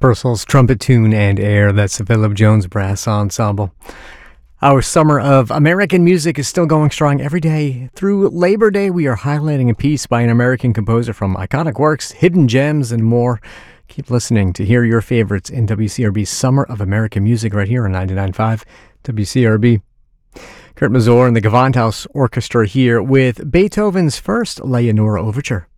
Purcell's trumpet tune and air. That's the Philip Jones Brass Ensemble. Our summer of American music is still going strong every day. Through Labor Day, we are highlighting a piece by an American composer from iconic works, hidden gems, and more. Keep listening to hear your favorites in WCRB's Summer of American Music right here on 99.5 WCRB. Kurt Mazur and the Gewandhaus Orchestra here with Beethoven's first Leonora Overture.